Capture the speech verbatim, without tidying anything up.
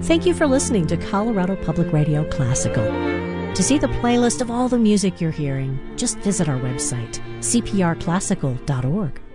Thank you for listening to Colorado Public Radio Classical. To see the playlist of all the music you're hearing, just visit our website, c p r classical dot org.